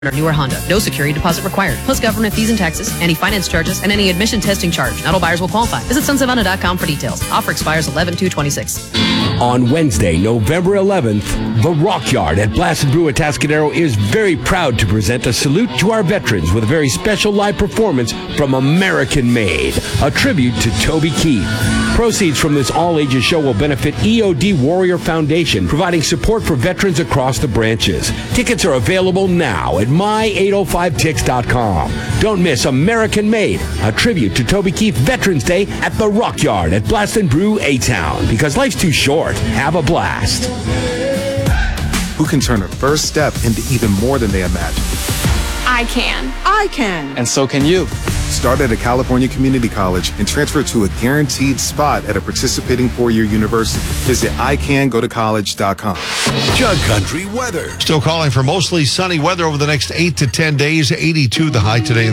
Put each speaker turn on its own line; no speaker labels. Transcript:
or newer Honda. No security deposit required. Plus government fees and taxes, any finance charges, and any admission testing charge. Not all buyers will qualify. Visit sunsavannah.com for details. Offer expires 11/2/26.
On Wednesday, November 11th, the Rock Yard at Blast and Brew at Tascadero is very proud to present a salute to our veterans with a very special live performance from American Made, a tribute to Toby Keith. Proceeds from this all-ages show will benefit EOD Warrior Foundation, providing support for veterans across the branches. Tickets are available now at my805tix.com. Don't miss American Made, a tribute to Toby Keith Veterans Day at the Rock Yard at Blast and Brew A-Town. Because life's too short. Have a blast.
Who can turn a first step into even more than they imagined?
I can.
I can.
And so can you.
Start at a California community college and transfer to a guaranteed spot at a participating four-year university. Visit icangotocollege.com.
Jug Country weather.
Still calling for mostly sunny weather over the next 8 to 10 days. 82 the high today.